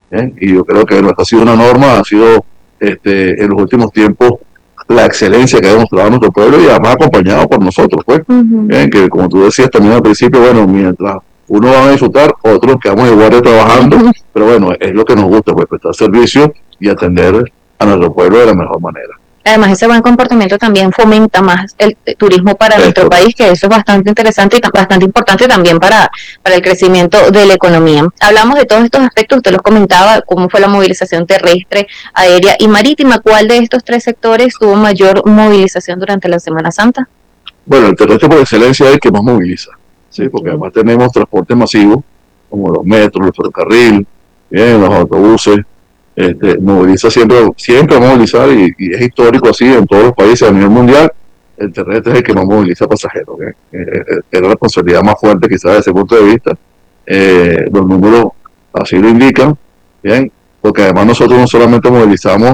¿bien? Y yo creo que nuestra ha sido una norma, ha sido en los últimos tiempos la excelencia que ha demostrado nuestro pueblo y además acompañado por nosotros, pues. Bien, que como tú decías también al principio, bueno, mientras uno va a disfrutar, otros quedamos de guardia trabajando, pero bueno, es lo que nos gusta, pues prestar servicio y atender a nuestro pueblo de la mejor manera. Además, ese buen comportamiento también fomenta más el turismo para nuestro país, que eso es bastante interesante y bastante importante también para el crecimiento de la economía. Hablamos de todos estos aspectos, usted los comentaba, cómo fue la movilización terrestre, aérea y marítima. ¿Cuál de estos tres sectores tuvo mayor movilización durante la Semana Santa? Bueno, el terrestre por excelencia es el que más moviliza, ¿sí? Porque además tenemos transporte masivo, como los metros, el ferrocarril, bien, los autobuses, moviliza siempre va a movilizar y es histórico así en todos los países a nivel mundial. El terrestre es el que más moviliza pasajeros, es la responsabilidad más fuerte quizás desde ese punto de vista. Los números así lo indican, bien, porque además nosotros no solamente movilizamos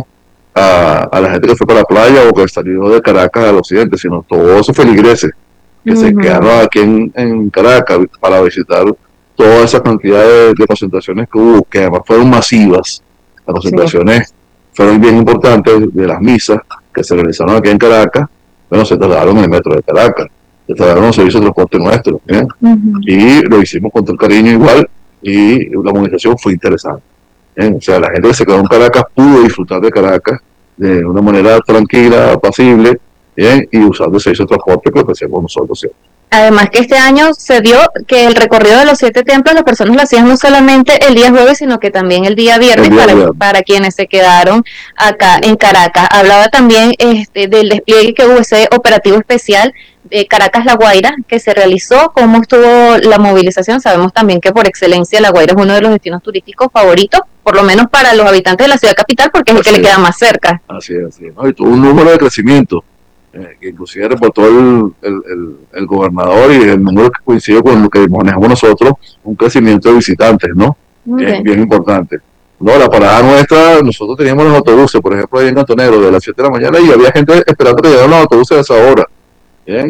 a la gente que fue para la playa o que salió de Caracas al occidente, sino todos esos feligreses que se quedaron aquí en Caracas para visitar toda esa cantidad de concentraciones que hubo, que además fueron masivas. Las concentraciones fueron bien importantes de las misas que se realizaron aquí en Caracas. Bueno, se trasladaron en el metro de Caracas, se trasladaron en el servicio de transporte nuestro, y lo hicimos con todo el cariño igual, y la movilización fue interesante. O sea, la gente que se quedó en Caracas pudo disfrutar de Caracas de una manera tranquila, apacible, y usando el servicio de transporte que ofrecemos nosotros siempre. Además que este año se dio que el recorrido de los 7 templos las personas lo hacían no solamente el día jueves, sino que también el día viernes para quienes se quedaron acá en Caracas. Hablaba también del despliegue que hubo, ese operativo especial de Caracas-La Guaira, que se realizó, cómo estuvo la movilización. Sabemos también que por excelencia La Guaira es uno de los destinos turísticos favoritos, por lo menos para los habitantes de la ciudad capital, porque es el que le queda más cerca. Así es, así es. ¿No? Y tuvo un número de crecimiento, que inclusive reportó el gobernador, y el número que coincidió con lo que manejamos nosotros, un crecimiento de visitantes, ¿no? Bien importante. No, la parada nuestra, nosotros teníamos los autobuses, por ejemplo, ahí en Cantonero, de las 7 de la mañana, y había gente esperando que llegaran los autobuses a esa hora, ¿bien?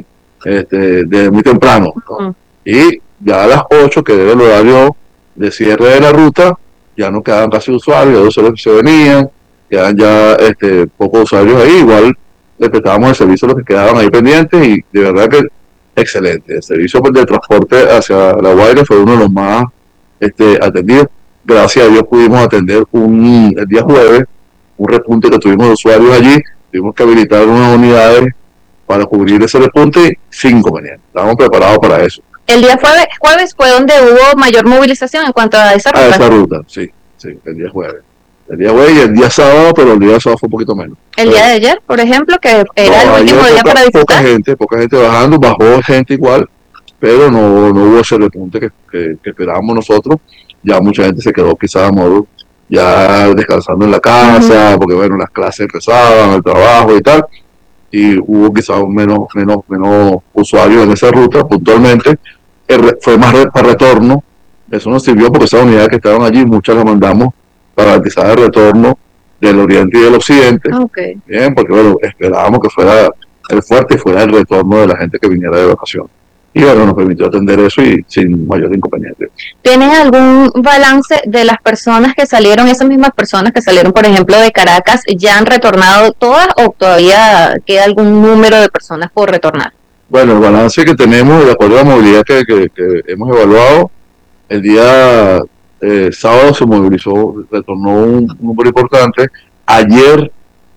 De muy temprano, ¿no? Y ya a las 8, que era el horario de cierre de la ruta, ya no quedaban casi usuarios, 2 horas que se venían, quedan ya pocos usuarios ahí, igual respetábamos el servicio de los que quedaban ahí pendientes, y de verdad que excelente. El servicio de transporte hacia La Guaira fue uno de los más atendidos. Gracias a Dios pudimos atender el día jueves un repunte que tuvimos de usuarios allí, tuvimos que habilitar unas unidades para cubrir ese repunte sin inconveniente. Estábamos preparados para eso. El día jueves fue donde hubo mayor movilización en cuanto a esa ruta. A esa ruta, sí, el día jueves. El día jueves y el día sábado, pero el día sábado fue un poquito menos. El día de ayer, por ejemplo, que era el último día para disfrutar. Poca gente bajando, bajó gente igual, pero no hubo ese repunte que esperábamos nosotros. Ya mucha gente se quedó quizás a modo ya descansando en la casa, porque bueno, las clases empezaban, el trabajo y tal, y hubo quizás menos usuarios en esa ruta puntualmente. Fue más para retorno. Eso nos sirvió porque esas unidades que estaban allí, muchas las mandamos para garantizar el retorno del oriente y del occidente. Bien, porque bueno, esperábamos que fuera el fuerte y fuera el retorno de la gente que viniera de vacaciones. Y bueno, nos permitió atender eso y sin mayor inconveniente. ¿Tienen algún balance de las personas que salieron, esas mismas personas que salieron, por ejemplo, de Caracas, ya han retornado todas o todavía queda algún número de personas por retornar? Bueno, el balance que tenemos, de acuerdo a la movilidad que hemos evaluado, el día sábado se movilizó, retornó un número importante. Ayer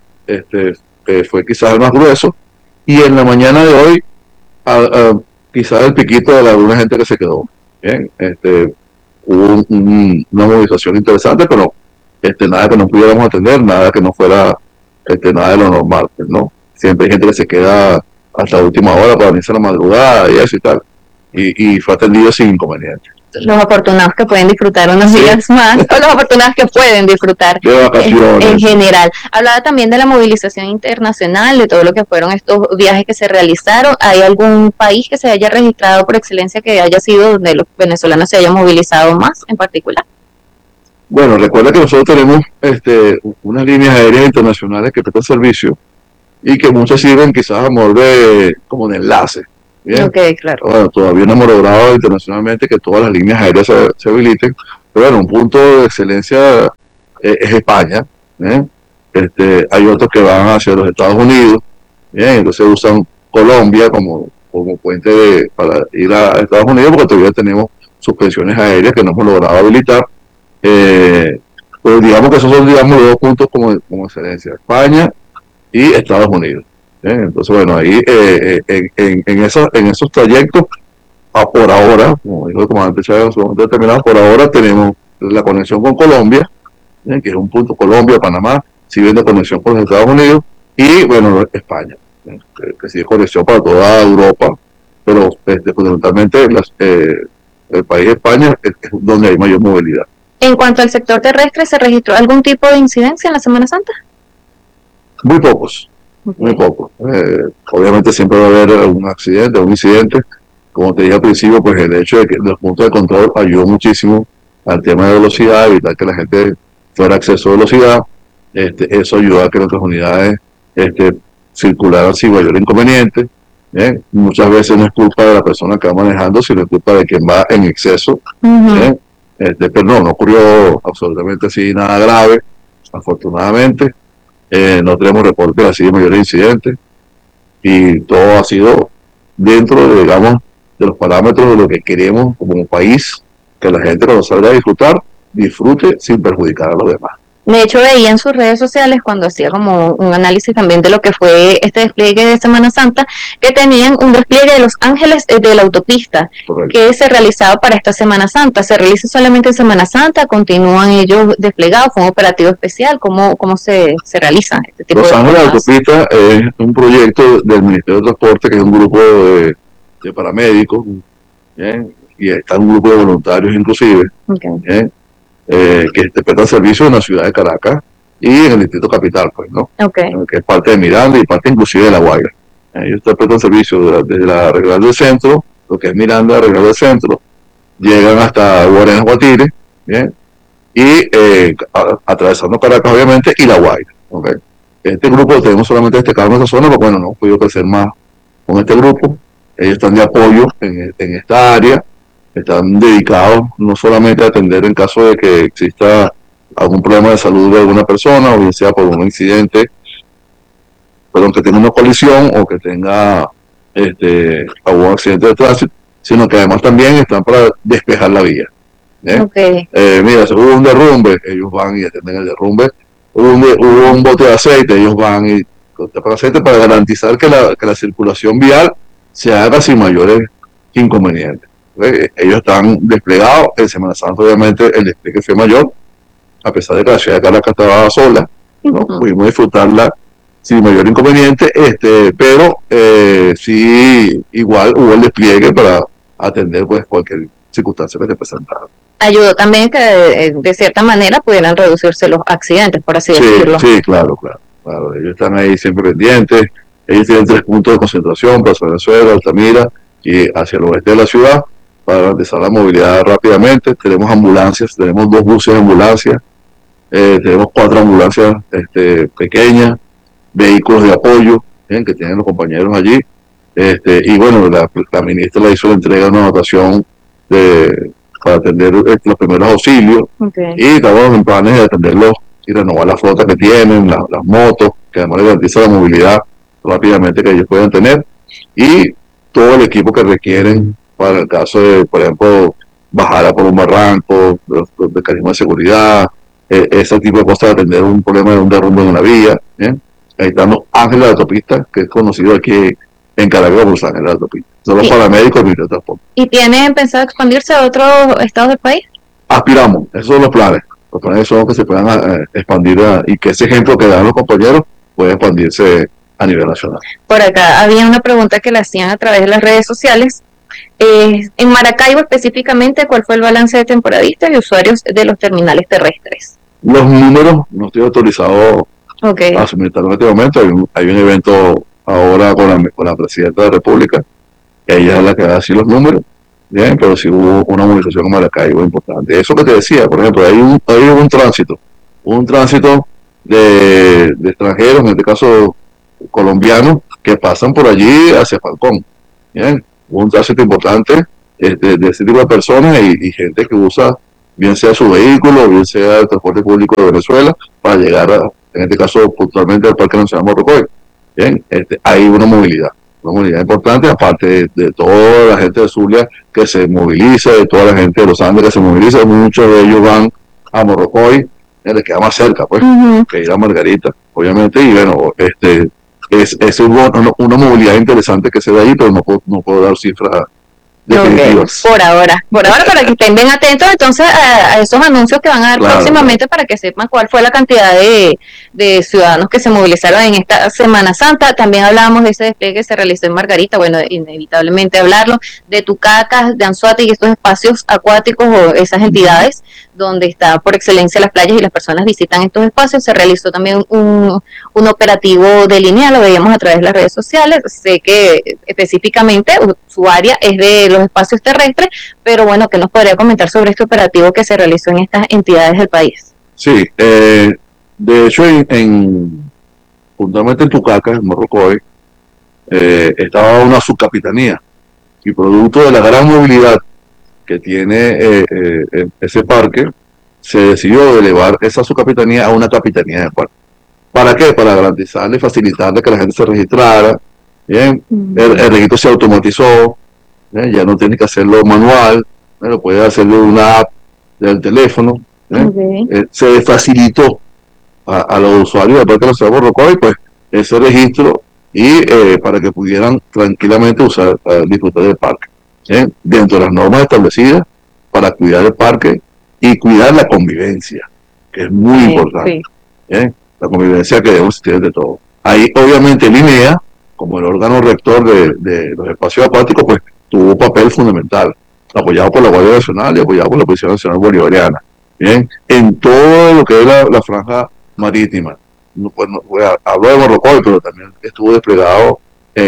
fue quizás el más grueso, y en la mañana de hoy quizás el piquito de alguna gente que se quedó. Bien, hubo una movilización interesante, pero nada que no pudiéramos atender, nada que no fuera nada de lo normal, ¿no? Siempre hay gente que se queda hasta la última hora para venirse a la madrugada y eso y tal, y fue atendido sin inconveniente. Los afortunados que pueden disfrutar unos días más, o los afortunados que pueden disfrutar en general. Hablaba también de la movilización internacional, de todo lo que fueron estos viajes que se realizaron. ¿Hay algún país que se haya registrado por excelencia que haya sido donde los venezolanos se hayan movilizado más en particular? Bueno, recuerda que nosotros tenemos unas líneas aéreas internacionales que prestan servicio y que muchas sirven quizás a modo como de enlace. Bien. Ok, claro. Bueno, todavía no hemos logrado internacionalmente que todas las líneas aéreas se habiliten, Pero bueno, un punto de excelencia es España. ¿eh? Hay otros que van hacia los Estados Unidos, entonces usan Colombia como puente para ir a Estados Unidos, porque todavía tenemos suspensiones aéreas que no hemos logrado habilitar. Pues digamos que esos son, digamos, los dos puntos como excelencia: España y Estados Unidos. Entonces, bueno, ahí en esos trayectos, por ahora, como dijo el comandante Chávez en su momento determinado, por ahora tenemos la conexión con Colombia, que es un punto: Colombia, Panamá, si bien de conexión con los Estados Unidos, y bueno, España, que sí es conexión para toda Europa, pero fundamentalmente el país de España es donde hay mayor movilidad. En cuanto al sector terrestre, ¿se registró algún tipo de incidencia en la Semana Santa? Muy pocos, muy pocos. Obviamente siempre va a haber un accidente, un incidente. Como te dije al principio, pues el hecho de que los puntos de control ayudó muchísimo al tema de velocidad, evitar que la gente fuera a exceso de velocidad. Eso ayudó a que nuestras unidades circularan sin mayor inconveniente. Muchas veces no es culpa de la persona que va manejando, sino es culpa de quien va en exceso. Pero no ocurrió absolutamente así nada grave, afortunadamente. No tenemos reportes así de mayores incidentes, y todo ha sido dentro de, digamos, de los parámetros de lo que queremos como país, que la gente, cuando salga a disfrutar, disfrute sin perjudicar a los demás. De hecho, veía en sus redes sociales, cuando hacía como un análisis también de lo que fue este despliegue de Semana Santa, que tenían un despliegue de los ángeles de la autopista. Correcto. Que se realizaba para esta Semana Santa. ¿Se realiza solamente en Semana Santa? ¿Continúan ellos desplegados? ¿Fue un operativo especial? ¿Cómo se realiza este tipo los de ángeles de la autopista es un proyecto del Ministerio de Transporte, que es un grupo de paramédicos, y está un grupo de voluntarios inclusive, que prestan servicio en la ciudad de Caracas y en el distrito capital, pues, ¿no? Que es parte de Miranda y parte inclusive de La Guaira. Ellos prestan servicio desde la Regional del Centro, lo que es Miranda, la Regional del Centro, llegan hasta Guarenas, Guatire, y atravesando Caracas, obviamente, y La Guaira. Este grupo lo tenemos solamente destacado en esta zona, pero bueno, no hemos podido crecer más con este grupo. Ellos están de apoyo en esta área, están dedicados no solamente a atender en caso de que exista algún problema de salud de alguna persona, o bien sea por un incidente, que tenga una colisión o que tenga algún accidente de tránsito, sino que además también están para despejar la vía. Mira, si hubo un derrumbe, ellos van y atienden el derrumbe. Hubo un bote de aceite, ellos van y tapan aceite para garantizar que la circulación vial se haga sin mayores inconvenientes. Ellos están desplegados. En Semana Santa, obviamente, el despliegue fue mayor, a pesar de que la ciudad de Caracas estaba sola, ¿no? Pudimos disfrutarla sin mayor inconveniente, pero sí, igual hubo el despliegue para atender pues cualquier circunstancia que se presentara. Ayudó también que de cierta manera pudieran reducirse los accidentes, por así decirlo. Sí, claro. Ellos están ahí siempre pendientes. Ellos tienen 3 puntos de concentración: Plaza Venezuela, Altamira y hacia el oeste de la ciudad, para garantizar la movilidad rápidamente. Tenemos ambulancias, tenemos 2 buses de ambulancia, tenemos 4 ambulancias pequeñas, vehículos de apoyo que tienen los compañeros allí. Y bueno, la ministra le hizo la entrega de una dotación para atender los primeros auxilios, y estamos en planes de atenderlos y renovar la flota que tienen, las motos, que además les garantiza la movilidad rápidamente que ellos puedan tener, y todo el equipo que requieren para el caso de, por ejemplo, bajar por un barranco, los mecanismos de seguridad, ese tipo de cosas, de atender un problema de un derrumbe en una vía. Ahí están los ángeles de la autopista, que es conocido aquí en Caracas por los ángeles de la autopista. Son los paramédicos del Ministerio de Transporte. ¿Y tienen pensado expandirse a otros estados del país? Aspiramos, esos son los planes. Los planes son que se puedan expandir y que ese ejemplo que dan los compañeros pueda expandirse a nivel nacional. Por acá había una pregunta que le hacían a través de las redes sociales. En Maracaibo específicamente, ¿cuál fue el balance de temporadistas y usuarios de los terminales terrestres? Los números no estoy autorizado a suministrarlo en este momento. Hay un evento ahora con la Presidenta de la República, ella es la que va a decir los números, pero sí hubo una movilización en Maracaibo importante. Eso que te decía, por ejemplo, hay un tránsito de extranjeros, en este caso colombianos, que pasan por allí hacia Falcón. Un tránsito importante de ese tipo de personas y gente que usa bien sea su vehículo, bien sea el transporte público de Venezuela, para llegar, en este caso, puntualmente al Parque Nacional Morrocoy. Bien, hay una movilidad importante, aparte de toda la gente de Zulia que se moviliza, de toda la gente de Los Andes que se moviliza, muchos de ellos van a Morrocoy, les queda más cerca, pues, que ir a Margarita, obviamente, y bueno, es una movilidad interesante que se da ahí, pero no puedo dar cifras definitivas. Por ahora, para que estén bien atentos entonces a esos anuncios que van a dar próximamente, para que sepan cuál fue la cantidad de ciudadanos que se movilizaron en esta Semana Santa. También hablábamos de ese despliegue que se realizó en Margarita, bueno, inevitablemente hablarlo, de Tucacas, de Anzoátegui y estos espacios acuáticos o esas entidades donde está por excelencia las playas y las personas visitan estos espacios. Se realizó también un operativo de línea, lo veíamos a través de las redes sociales. Sé que específicamente su área es de los espacios terrestres, pero bueno, ¿qué nos podría comentar sobre este operativo que se realizó en estas entidades del país? Sí, de hecho puntualmente en Tucacas, en Morrocoy, estaba una subcapitanía, y producto de la gran movilidad que tiene ese parque, se decidió elevar esa subcapitanía a una capitanía de parque. ¿Para qué? Para garantizarle y facilitarle que la gente se registrara. Bien, el registro se automatizó, ya no tiene que hacerlo manual, lo puede hacerlo de una app del teléfono. Se facilitó a los usuarios del Parque Nacional Morrocoy, pues, ese registro, y para que pudieran tranquilamente disfrutar del parque, dentro de las normas establecidas para cuidar el parque y cuidar la convivencia, que es muy importante. La convivencia que debemos existir de todo. Ahí, obviamente, el INEA, como el órgano rector de los espacios acuáticos, pues tuvo un papel fundamental, apoyado por la Guardia Nacional y apoyado por la Policía Nacional Bolivariana, en todo lo que es la franja marítima. Hablo de Morrocoy, pero también estuvo desplegado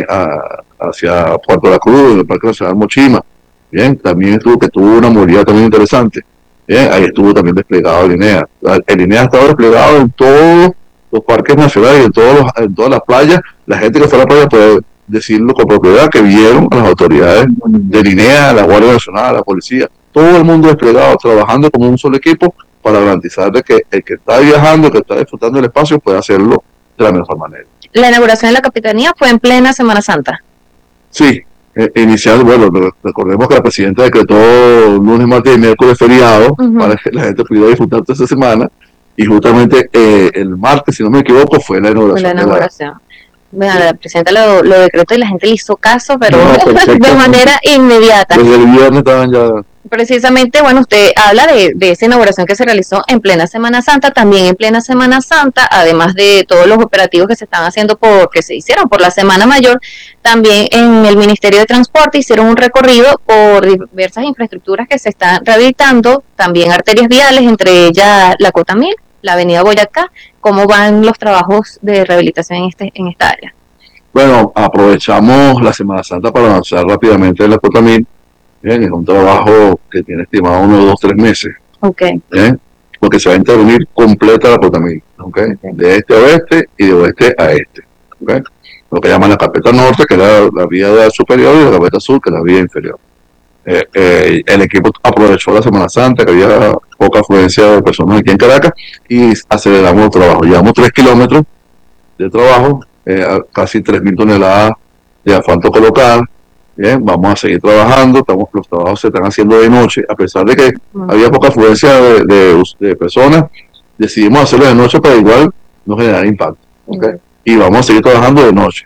hacia Puerto La Cruz, en el Parque Nacional Mochima. También tuvo una movilidad también interesante. Ahí estuvo también desplegado el INEA. El INEA ha estado desplegado en todos los parques nacionales y en todas las playas. La gente que fue a la playa puede decirlo con propiedad, que vieron a las autoridades del INEA, a la Guardia Nacional, a la policía, todo el mundo desplegado, trabajando como un solo equipo para garantizar de que el que está viajando, el que está disfrutando del espacio, pueda hacerlo de la mejor manera. La inauguración de la capitanía fue en plena Semana Santa. Sí, recordemos que la presidenta decretó lunes, martes y miércoles feriado para que la gente pudiera disfrutar toda esa semana, y justamente el martes, si no me equivoco, fue la inauguración. Bueno, la presidenta lo decretó y la gente le hizo caso, pero de manera inmediata. Desde el viernes estaban ya. Precisamente, bueno, usted habla de esa inauguración que se realizó en plena Semana Santa. También en plena Semana Santa, además de todos los operativos que se están haciendo que se hicieron por la Semana Mayor, también en el Ministerio de Transporte hicieron un recorrido por diversas infraestructuras que se están rehabilitando, también arterias viales, entre ellas la Cota 1000, la avenida Boyacá. ¿Cómo van los trabajos de rehabilitación en esta área? Bueno, aprovechamos la Semana Santa para avanzar rápidamente en la Cota 1000. Es un trabajo que tiene estimado unos 2 o 3 meses. Porque se va a intervenir completa la Cota 1000, de este a oeste y de oeste a este. Lo que llaman la carpeta norte, que es la vía superior, y la carpeta sur, que es la vía inferior. El equipo aprovechó la Semana Santa, que había poca afluencia de personas aquí en Caracas, y aceleramos el trabajo. Llevamos 3 kilómetros de trabajo, casi 3.000 toneladas de asfalto colocado. Vamos a seguir trabajando. Los trabajos se están haciendo de noche, a pesar de que había poca afluencia de personas. Decidimos hacerlo de noche para igual no generar impacto. Y vamos a seguir trabajando de noche.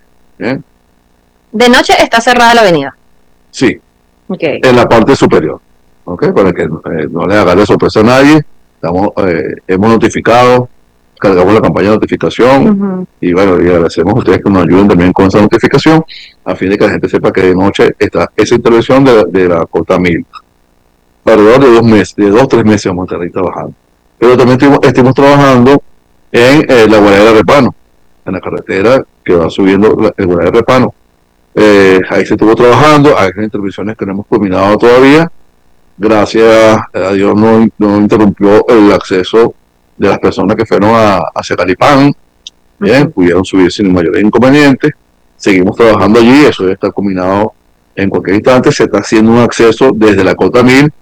¿De noche está cerrada la avenida? Sí. En la parte superior, para que no le haga de sorpresa a nadie. Hemos notificado, cargamos la campaña de notificación, y bueno, y agradecemos a ustedes que nos ayuden también con esa notificación, a fin de que la gente sepa que de noche está esa intervención de la Cota 1000. Alrededor de 2 meses, de 2 o 3 meses vamos a estar ahí trabajando. Pero también estamos trabajando en la Guardia de Repano, en la carretera que va subiendo el Guardia de Repano. Ahí se estuvo trabajando, hay intervenciones que no hemos culminado todavía. Gracias a Dios no interrumpió el acceso de las personas que fueron hacia Calipán. Pudieron subir sin mayor inconveniente. Seguimos trabajando allí, eso debe estar culminado en cualquier instante. Se está haciendo un acceso desde la Cota 1000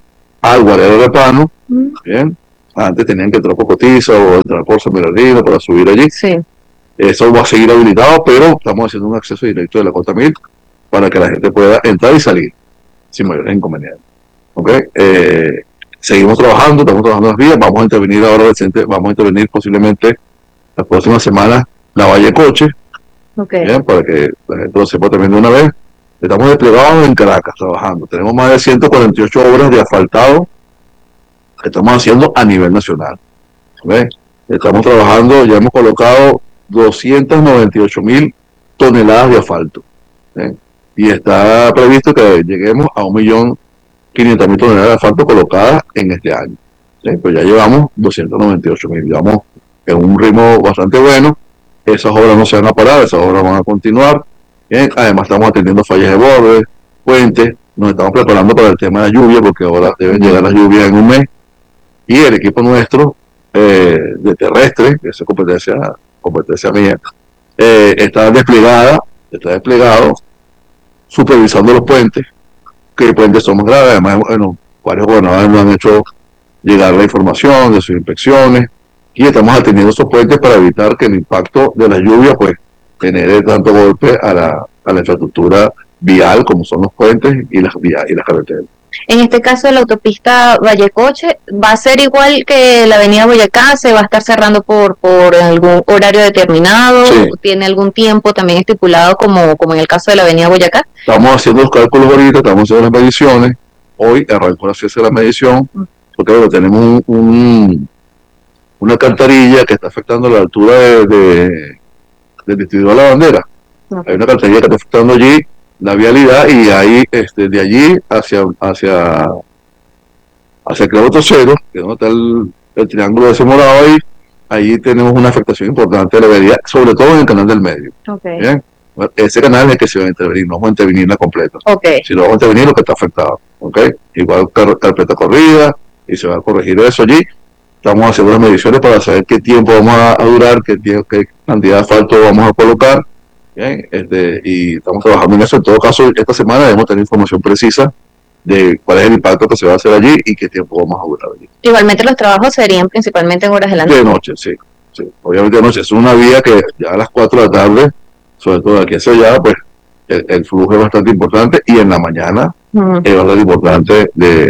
al Guarero de Pano, bien, antes tenían que entrar por Cotiza o entrar por San Bernardino para subir allí. Sí. Eso va a seguir habilitado, pero estamos haciendo un acceso directo de la Cota 1000 para que la gente pueda entrar y salir sin mayores inconvenientes. ¿Okay? Seguimos trabajando, estamos trabajando en las vías, vamos a intervenir ahora, vamos a intervenir posiblemente las próximas semanas la Valle Coche, ¿bien? Para que la gente lo sepa también de una vez. Estamos desplegados en Caracas trabajando, tenemos más de 148 obras de asfaltado que estamos haciendo a nivel nacional. ¿Okay? Estamos trabajando, ya hemos colocado 298.000 toneladas de asfalto. Y está previsto que lleguemos a 1.500.000 toneladas de asfalto colocadas en este año. Pues ya llevamos 298.000, llevamos en un ritmo bastante bueno. Esas obras no se van a parar, esas obras van a continuar. Además estamos atendiendo fallas de bordes, puentes, nos estamos preparando para el tema de lluvia, porque ahora deben llegar las lluvias en un mes. Y el equipo nuestro de terrestre, que es competencia mía, está desplegado supervisando los puentes, que puentes son más graves. Además, bueno, varios gobernadores nos han hecho llegar la información de sus inspecciones y estamos atendiendo esos puentes para evitar que el impacto de la lluvia pues genere tanto golpe a la infraestructura vial como son los puentes y las vías y las carreteras. En este caso de la autopista Vallecoche, ¿va a ser igual que la avenida Boyacá? ¿Se va a estar cerrando por algún horario determinado? Sí. ¿Tiene algún tiempo también estipulado como en el caso de la avenida Boyacá? Estamos haciendo los cálculos ahorita, estamos haciendo las mediciones. Hoy arrancó a hacerse la medición, porque bueno, tenemos una alcantarilla que está afectando la altura del distrito de la bandera. Hay una alcantarilla que está afectando allí la vialidad y ahí de allí hacia el kilómetro cero, que es donde está el triángulo de ese morado ahí tenemos una afectación importante de la vialidad, sobre todo en el canal del medio. ¿Bien? Ese canal es el que se va a intervenir, no vamos a intervenir la completa. Si no vamos a intervenir lo que está afectado. Igual carpeta corrida y se va a corregir eso allí. Estamos haciendo las mediciones para saber qué tiempo vamos a durar, qué cantidad de asfalto vamos a colocar. Bien, y estamos trabajando en eso. En todo caso, esta semana debemos tener información precisa de cuál es el impacto que se va a hacer allí y qué tiempo vamos a durar allí. Igualmente los trabajos serían principalmente en horas de la noche. De noche, sí. Obviamente de noche. Es una vía que ya a las 4 de la tarde, sobre todo de aquí hacia allá, pues el flujo es bastante importante y en la mañana es bastante importante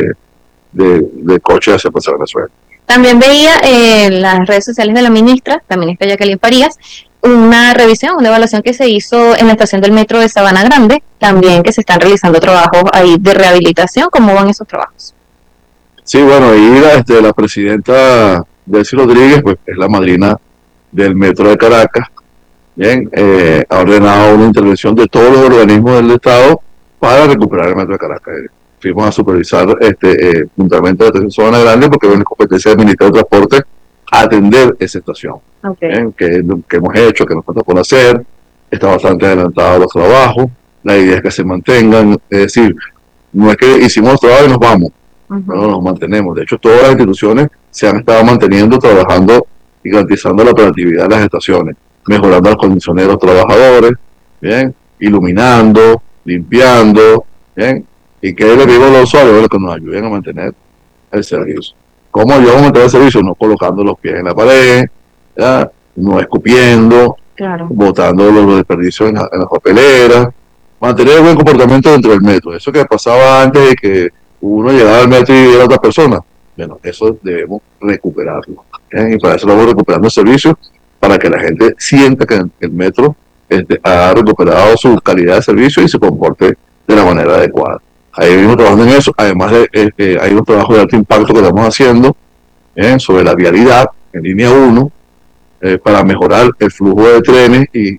de coche hacia Plaza Venezuela. También veía en las redes sociales de la ministra, también está Jacqueline Farías, una revisión, una evaluación que se hizo en la estación del metro de Sabana Grande, también que se están realizando trabajos ahí de rehabilitación. ¿Cómo van esos trabajos? Sí, bueno, ahí la presidenta Delcy Rodríguez, pues es la madrina del metro de Caracas. Bien, ha ordenado una intervención de todos los organismos del Estado para recuperar el metro de Caracas. Fuimos a supervisar puntualmente la estación Sabana Grande porque es una competencia del Ministerio de Transporte atender esa estación. Que hemos hecho, que nos falta por hacer, está bastante adelantado los trabajos, la idea es que se mantengan, es decir, no es que hicimos los trabajos y nos vamos, no nos mantenemos. De hecho, todas las instituciones se han estado manteniendo, trabajando y garantizando la operatividad de las estaciones, mejorando las condiciones de los trabajadores, bien, iluminando, limpiando, bien, y que le digo a los usuarios que nos ayuden a mantener el servicio. ¿Cómo ayudamos a mantener el servicio? No colocando los pies en la pared, ¿ya? No escupiendo, botando los desperdicios en las papeleras, mantener el buen comportamiento dentro del metro. Eso que pasaba antes de que uno llegaba al metro y era otra persona, bueno, eso debemos recuperarlo. Y para eso vamos recuperando el servicio, para que la gente sienta que el metro ha recuperado su calidad de servicio y se comporte de la manera adecuada. Ahí mismo trabajando en eso, además hay unos trabajos de alto impacto que estamos haciendo sobre la vialidad en línea 1 para mejorar el flujo de trenes y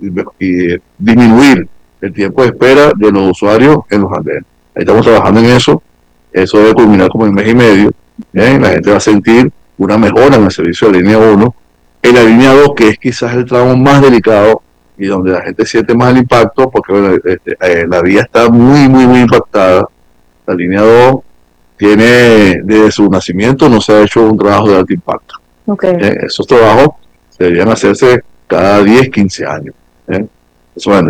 disminuir el tiempo de espera de los usuarios en los andenes. Ahí estamos trabajando en eso debe culminar como en mes y medio. La gente va a sentir una mejora en el servicio de línea 1. En la línea 2, que es quizás el tramo más delicado, y donde la gente siente más el impacto, porque bueno, la vía está muy, muy, muy impactada. La línea 2 tiene, desde su nacimiento, no se ha hecho un trabajo de alto impacto. Esos trabajos deberían hacerse cada 10, 15 años. Eso, bueno,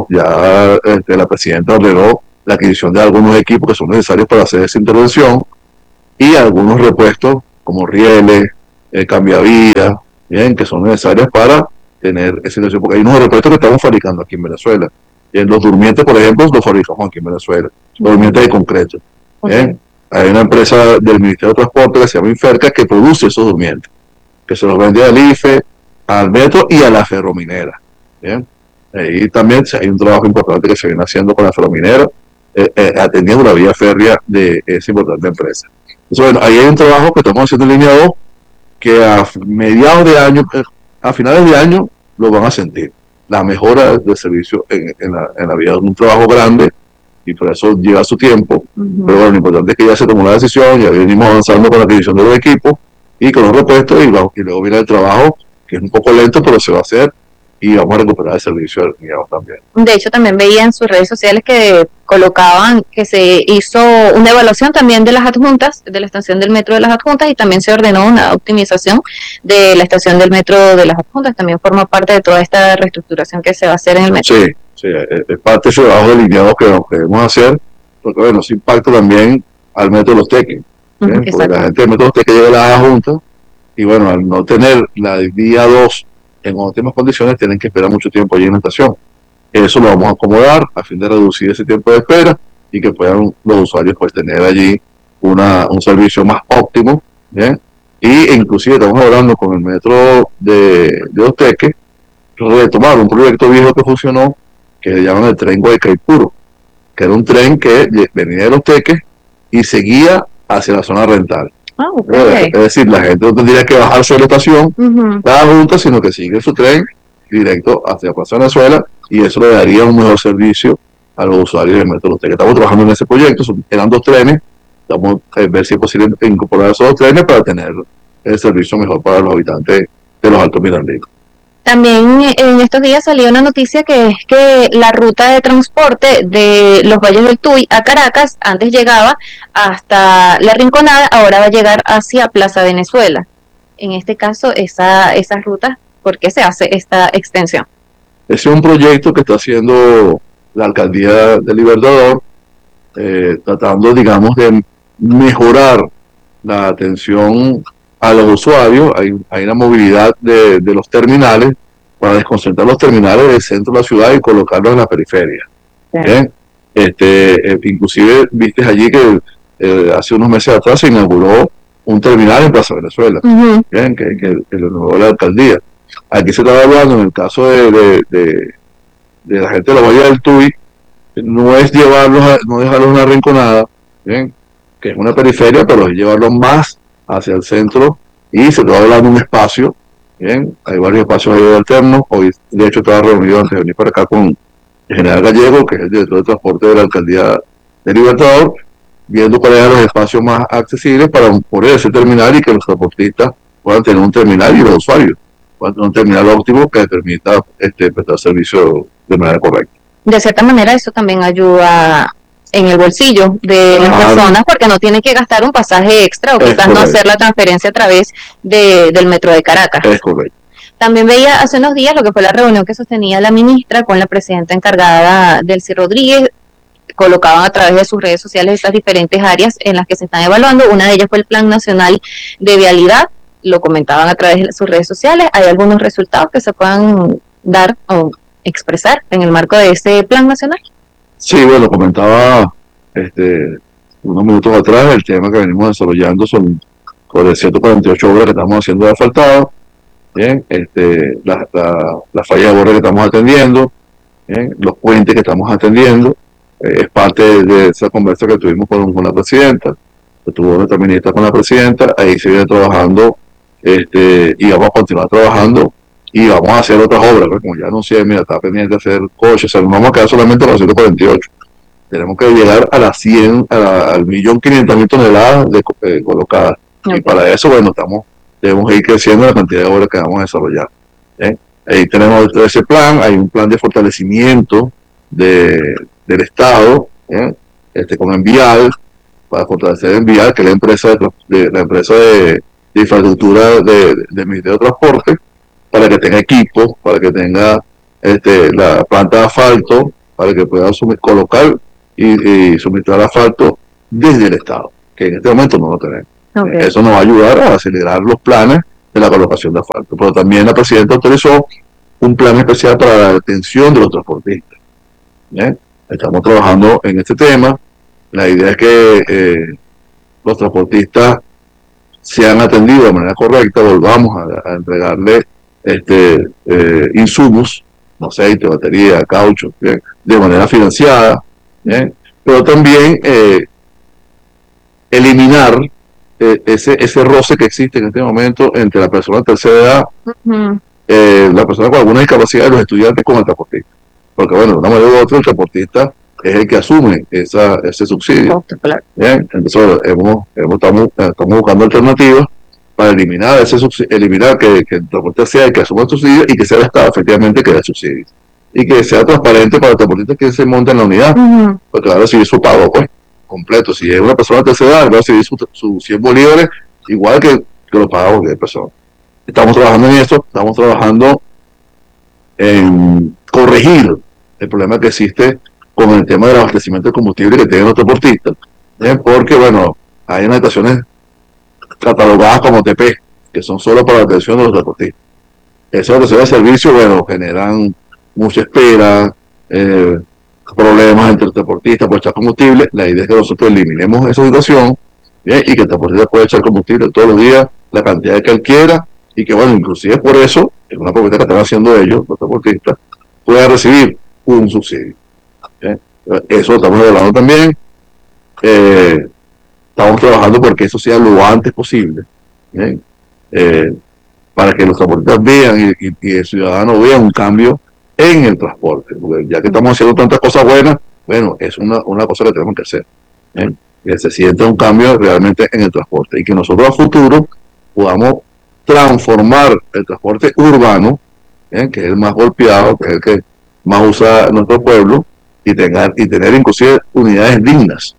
la presidenta ordenó la adquisición de algunos equipos que son necesarios para hacer esa intervención, y algunos repuestos como rieles, cambiavías, bien, que son necesarios para tener esa situación, porque hay unos repuestos que estamos fabricando aquí en Venezuela. Los durmientes, por ejemplo, los fabricamos aquí en Venezuela, los durmientes de concreto. Bien. Hay una empresa del Ministerio de Transporte que se llama Inferca que produce esos durmientes, que se los vende al IFE, al metro y a la ferrominera. Bien. Y también hay un trabajo importante que se viene haciendo con la ferrominera, atendiendo la vía férrea de esa importante empresa. Entonces, bueno, ahí hay un trabajo que estamos haciendo en línea 2 que a mediados de año, a finales de año, lo van a sentir. La mejora del servicio en la vía es un trabajo grande y por eso lleva su tiempo. Pero bueno, lo importante es que ya se tomó la decisión, ya venimos avanzando con la adquisición de los equipos y con los repuestos y luego viene el trabajo, que es un poco lento, pero se va a hacer y vamos a recuperar el servicio del guiado también. De hecho, también veía en sus redes sociales que colocaban que se hizo una evaluación también de las adjuntas, de la estación del metro de las adjuntas, y también se ordenó una optimización de la estación del metro de las adjuntas. También forma parte de toda esta reestructuración que se va a hacer en el metro. Sí, sí, es parte de ese trabajo delineado que debemos hacer, porque bueno, eso impacta también al metro de los Teques, porque la gente del metro de los Teques llega a las adjuntas y bueno, al no tener la día 2 en óptimas condiciones, tienen que esperar mucho tiempo allí en la estación. Eso lo vamos a acomodar a fin de reducir ese tiempo de espera y que puedan los usuarios pues tener allí un servicio más óptimo, ¿bien? Y inclusive estamos hablando con el metro de Los Teques, retomar un proyecto viejo que funcionó, que se llama el tren Guaycaipuro, que era un tren que venía de Los Teques y seguía hacia la zona rental. Es decir, la gente no tendría que bajarse de la estación, cada junta, sino que sigue su tren directo hacia Plaza Venezuela y eso le daría un mejor servicio a los usuarios del metro. Estamos trabajando en ese proyecto, eran 2 trenes, estamos a ver si es posible incorporar esos 2 trenes para tener el servicio mejor para los habitantes de los Altos Mirandicos. También en estos días salió una noticia que es que la ruta de transporte de los Valles del Tuy a Caracas antes llegaba hasta La Rinconada, ahora va a llegar hacia Plaza Venezuela. En este caso, esas rutas, ¿por qué se hace esta extensión? Ese es un proyecto que está haciendo la Alcaldía de Libertador, tratando, digamos, de mejorar la atención a los usuarios. Hay una movilidad de los terminales para desconcentrar los terminales del centro de la ciudad y colocarlos en la periferia. ¿Bien? Inclusive viste allí que hace unos meses atrás se inauguró un terminal en Plaza Venezuela, ¿bien? Que lo inauguró la alcaldía. Aquí se está hablando, en el caso de la gente de la Bahía del Tuy, no es no dejarlos en una rinconada, ¿bien? Que es una periferia, pero es llevarlos más hacia el centro y se está hablando de un espacio, bien, hay varios espacios ahí alternos. Hoy de hecho estaba reunido antes de venir para acá con el general Gallego, que es el director de transporte de la alcaldía de Libertador, viendo cuáles eran los espacios más accesibles para poder ese terminal y que los transportistas puedan tener un terminal y los usuarios puedan tener un terminal óptimo que les permita prestar servicio de manera correcta. De cierta manera eso también ayuda en el bolsillo de las personas, porque no tienen que gastar un pasaje extra o quizás no hacer la transferencia a través del metro de Caracas. Es correcto. También veía hace unos días lo que fue la reunión que sostenía la ministra con la presidenta encargada, Delcy Rodríguez. Colocaban a través de sus redes sociales estas diferentes áreas en las que se están evaluando. Una de ellas fue el Plan Nacional de Vialidad, lo comentaban a través de sus redes sociales. Hay algunos resultados que se puedan dar o expresar en el marco de ese Plan Nacional. Sí, bueno, comentaba unos minutos atrás el tema que venimos desarrollando sobre 148 obras que estamos haciendo de asfaltado, bien, la falla de borra que estamos atendiendo, bien, los puentes que estamos atendiendo, es parte de esa conversa que tuvimos con la presidenta, que tuvo nuestra ministra con la presidenta. Ahí se viene trabajando y vamos a continuar trabajando y vamos a hacer otras obras, ¿no? Como ya anuncié, mira, está pendiente de hacer coches, o sea, no vamos a quedar solamente a los 148. Tenemos que llegar a las 100, al 1.500.000 toneladas colocadas. Okay. Y para eso, bueno, debemos ir creciendo la cantidad de obras que vamos a desarrollar. Ahí tenemos ese plan, hay un plan de fortalecimiento del Estado, con Envial, para fortalecer Envial, que es la empresa de infraestructura del Ministerio de Transporte, para que tenga equipos, para que tenga la planta de asfalto, para que pueda colocar y suministrar asfalto desde el Estado. que en este momento no lo tenemos. Okay. Eso nos va a ayudar a acelerar los planes de la colocación de asfalto. Pero también la presidenta autorizó un plan especial para la detención de los transportistas. ¿Bien? Estamos trabajando en este tema. La idea es que los transportistas sean atendidos de manera correcta, volvamos a entregarle insumos, aceite, batería, caucho, ¿bien? De manera financiada, ¿bien? Pero también eliminar ese roce que existe en este momento entre la persona de tercera edad, la persona con alguna discapacidad y los estudiantes con el transportista. Porque bueno, de una manera u otra el transportista es el que asume ese subsidio. Bien, entonces estamos buscando alternativas para eliminar que el transportista sea el que asuma el subsidio y que sea el Estado efectivamente que dé el subsidio. Y que sea transparente para el transportista que se monta en la unidad, porque va a recibir su pago pues completo. Si es una persona de tercera edad, va a recibir sus 100 bolívares igual que los pagos de persona. Estamos trabajando en eso, estamos trabajando en corregir el problema que existe con el tema del abastecimiento de combustible que tienen los transportistas, porque bueno, hay unas estaciones catalogadas como TP, que son solo para la atención de los transportistas. Esas estaciones de servicio, bueno, generan mucha espera, problemas entre el transportista por echar combustible. La idea es que nosotros eliminemos esa situación, ¿bien? Y que el transportista pueda echar combustible todos los días, la cantidad que él quiera, y que bueno, inclusive por eso, es una propuesta que están haciendo ellos, los transportistas, pueda recibir un subsidio. ¿Bien? Eso estamos hablando también. Estamos trabajando porque eso sea lo antes posible, para que los transportistas vean y el ciudadano vea un cambio en el transporte, porque ya que estamos haciendo tantas cosas buenas, bueno, es una cosa que tenemos que hacer, que se sienta un cambio realmente en el transporte y que nosotros a futuro podamos transformar el transporte urbano, que es el más golpeado, que es el que más usa nuestro pueblo, y tener inclusive unidades dignas.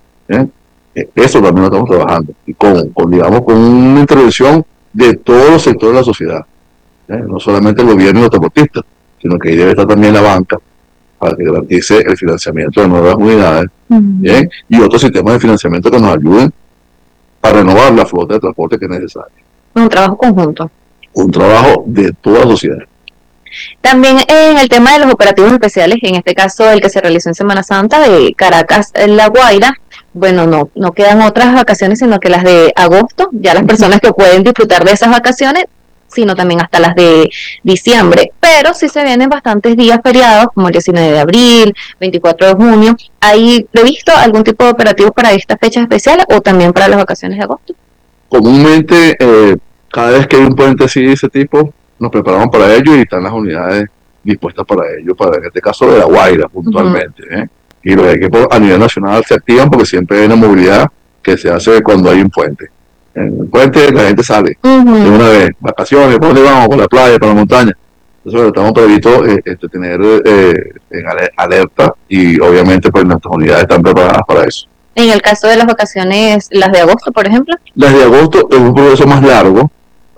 Eso también lo estamos trabajando, y con una intervención de todos los sectores de la sociedad, no solamente el gobierno y los transportistas, sino que ahí debe estar también la banca para que garantice el financiamiento de nuevas unidades, ¿bien? Y otros sistemas de financiamiento que nos ayuden a renovar la flota de transporte que es necesaria. Un trabajo conjunto. Un trabajo de toda la sociedad. También en el tema de los operativos especiales, en este caso el que se realizó en Semana Santa de Caracas, La Guaira, bueno, no quedan otras vacaciones sino que las de agosto, ya las personas que pueden disfrutar de esas vacaciones, sino también hasta las de diciembre, pero sí se vienen bastantes días feriados, como el 19 de abril, 24 de junio. ¿Hay previsto algún tipo de operativos para estas fechas especiales o también para las vacaciones de agosto? Comúnmente, cada vez que hay un puente así de ese tipo, nos preparamos para ello y están las unidades dispuestas para ello, en este caso de La Guaira puntualmente. Y los equipos a nivel nacional se activan porque siempre hay una movilidad que se hace cuando hay un puente. En el puente la gente sale de una vez, vacaciones, ¿por dónde vamos? Por la playa, por la montaña. Entonces estamos previstos tener en alerta y obviamente pues nuestras unidades están preparadas para eso. En el caso de las vacaciones, las de agosto, por ejemplo. Las de agosto es un proceso más largo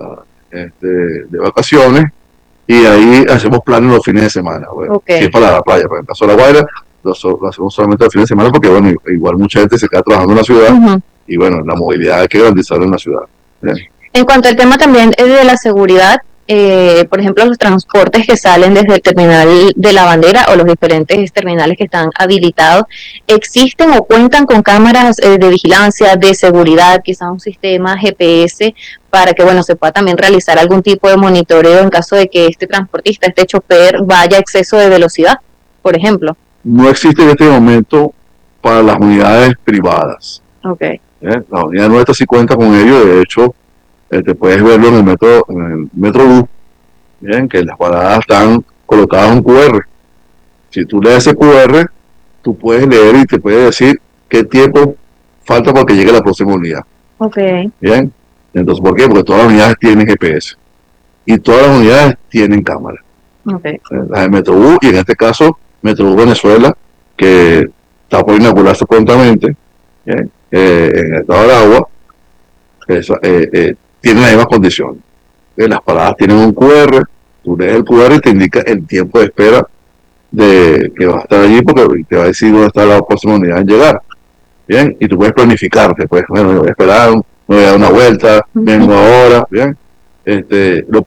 de vacaciones y ahí hacemos planes los fines de semana. Bueno, si es para la playa, por el caso de La Guaira, lo hacemos solamente los fines de semana porque bueno, igual mucha gente se queda trabajando en la ciudad. Y bueno, la movilidad hay que garantizarla en la ciudad. Bien. En cuanto al tema también de la seguridad, por ejemplo, los transportes que salen desde el terminal de La Bandera o los diferentes terminales que están habilitados, ¿existen o cuentan con cámaras de vigilancia, de seguridad, quizás un sistema GPS para que bueno se pueda también realizar algún tipo de monitoreo en caso de que este transportista, este chofer, vaya a exceso de velocidad, por ejemplo? No existe en este momento para las unidades privadas. La unidad nuestra sí cuenta con ello, de hecho, puedes verlo en el Metrobús, bien, que las paradas están colocadas un QR. Si tú lees ese QR, tú puedes leer y te puede decir qué tiempo falta para que llegue la próxima unidad. Bien, entonces, ¿por qué? Porque todas las unidades tienen GPS y todas las unidades tienen cámara. Las de Metrobús, y en este caso, Metrobús Venezuela, que está por inaugurarse prontamente, en el estado de Aragua, tienen las mismas condiciones. Las paradas tienen un QR, tú lees el QR y te indica el tiempo de espera de que va a estar allí porque te va a decir dónde está la próxima unidad en llegar. bien, y tú puedes planificarte, pues, bueno, voy a esperar, me voy a dar una vuelta, vengo ahora, bien, lo